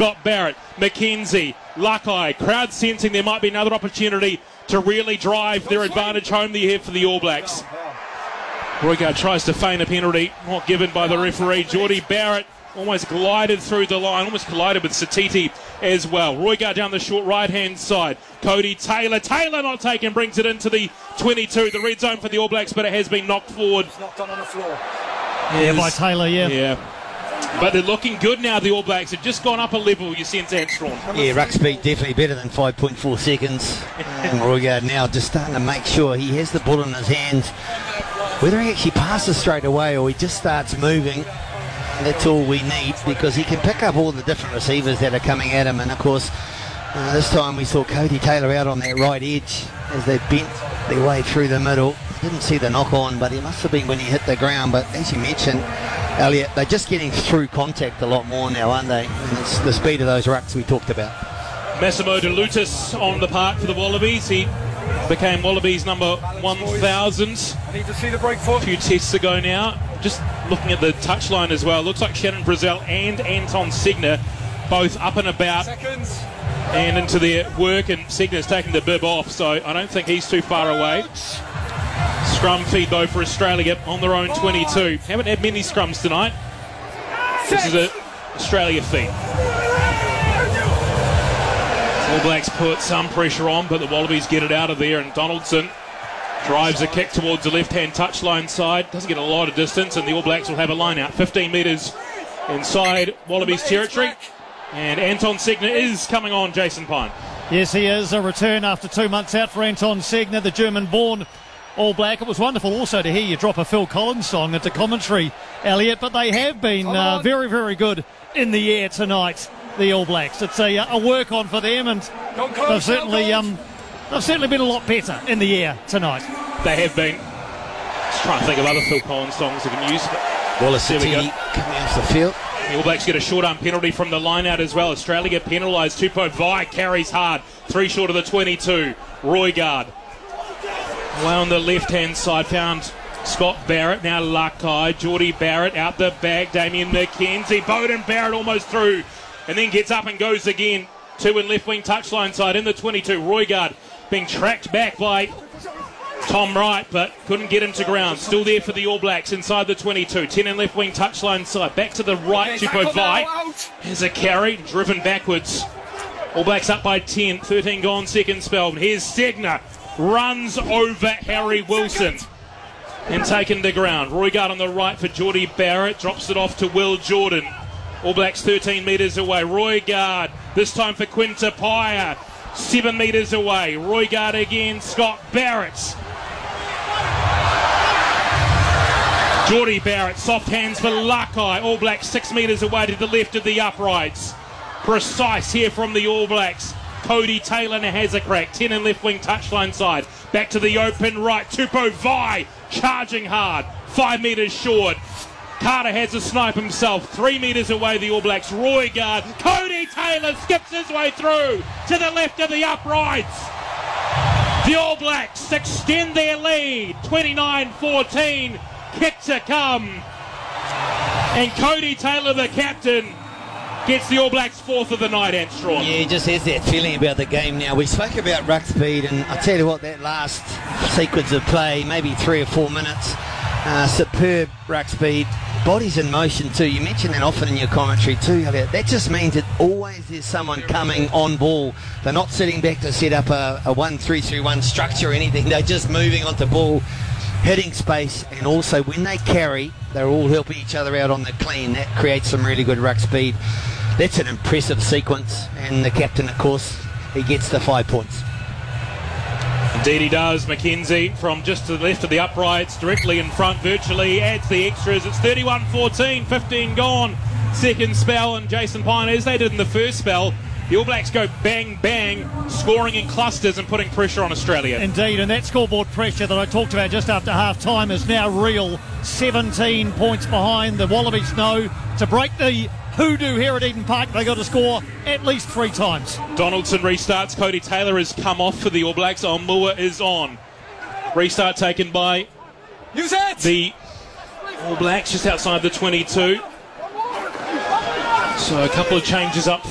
Scott Barrett, McKenzie, Luckeye. Crowd sensing there might be another opportunity to really drive their advantage home here for the All Blacks. Roigard tries to feign a penalty, not given by the referee. Geordie Barrett almost glided through the line, almost collided with Satiti as well. Roigard down the short right-hand side. Cody Taylor. Taylor not taken, brings it into the 22, the red zone for the All Blacks, but it has been knocked forward. It's knocked on the floor. Yeah, by Taylor, yeah. But they're looking good now, the All Blacks. They've just gone up a level, you sense, Armstrong. Yeah, ruck speed definitely better than 5.4 seconds. And Roigard now just starting to make sure he has the ball in his hands. Whether he actually passes straight away or he just starts moving, that's all we need, because he can pick up all the different receivers that are coming at him. And of course, this time we saw Cody Taylor out on that right edge as they bent their way through the middle. Didn't see the knock on, but it must have been when he hit the ground. But as you mentioned, Elliot, they're just getting through contact a lot more now, aren't they? And it's the speed of those rucks we talked about. Massimo De Lutis on the park for the Wallabies. He became Wallabies number 1,000 I need to see the break foot. a few tests ago now. Just looking at the touchline as well, looks like Shannon Brazil and Anton Segner both up and about and into their work, and Segner's taking the bib off, so I don't think he's too far away. Scrum feed though for Australia on their own 22. Haven't had many scrums tonight. This is an Australia feed. All Blacks put some pressure on, but the Wallabies get it out of there, and Donaldson drives a kick towards the left-hand touchline side. Doesn't get a lot of distance, and the All Blacks will have a line out 15 metres inside Wallabies territory. And Anton Segner is coming on, Jason Pine. Yes, he is. A return after 2 months out for Anton Segner, the German-born All Black. It was wonderful also to hear you drop a Phil Collins song into commentary, Elliot, but they have been very, very good in the air tonight, the All Blacks. It's a work on for them, and they've certainly been a lot better in the air tonight. They have been. Just trying to think of other Phil Collins songs they can use. Wallace Satiti coming off the field. The All Blacks get a short arm penalty from the line out as well. Australia get penalised. Tupou Vaa'i carries hard. 3 short of the 22. Roigard. Away on the left-hand side, found Scott Barrett. Now Luckeye. Geordie Barrett out the back. Damien McKenzie. Beauden Barrett almost through. And then gets up and goes again. 2 in left-wing touchline side in the 22. Roigard being tracked back by Tom Wright, but couldn't get him to ground. Still there for the All Blacks inside the 22. 10 in left-wing touchline side. Back to the right. Tupou Vaa'i has a carry. Driven backwards. All Blacks up by 10. 13 gone, second spell. Here's Segner. Runs over Harry Wilson and taken to ground. Roigard on the right for Geordie Barrett. Drops it off to Will Jordan. All Blacks 13 metres away. Roigard, this time for Quinta Paya. 7 metres away. Roigard again. Scott Barrett. Geordie Barrett, soft hands for Luckeye. All Blacks 6 metres away to the left of the uprights. Precise here from the All Blacks. Cody Taylor now has a crack. 10 in left wing touchline side. Back to the open right. Tupou Vaa'i charging hard. 5 metres short. Carter has a snipe himself. 3 metres away, the All Blacks. Roigard. Cody Taylor skips his way through to the left of the uprights. The All Blacks extend their lead. 29-14. Kick to come. And Cody Taylor, the captain, gets the All Blacks 4th of the night, Armstrong. Yeah, he just has that feeling about the game now. We spoke about ruck speed, and I tell you what, that last sequence of play, maybe 3 or 4 minutes, superb ruck speed. Bodies in motion too. You mentioned that often in your commentary too, Elliot. That just means that always there's someone coming on ball. They're not sitting back to set up a 1-3-3-1 structure or anything. They're just moving onto ball, hitting space, and also when they carry, they're all helping each other out on the clean. That creates some really good ruck speed. That's an impressive sequence, and the captain, of course, he gets the 5 points. Indeed he does. McKenzie from just to the left of the uprights, directly in front virtually, adds the extras. It's 31-14, 15 gone. Second spell, and Jason Pine, as they did in the first spell, the All Blacks go bang, bang, scoring in clusters and putting pressure on Australia. Indeed, and that scoreboard pressure that I talked about just after half-time is now real. 17 points behind. The Wallabies know to break the hoodoo here at Eden Park, they got to score at least 3 times. Donaldson restarts. Cody Taylor has come off for the All Blacks. Omua is on. Restart taken by the All Blacks just outside the 22. So a couple of changes up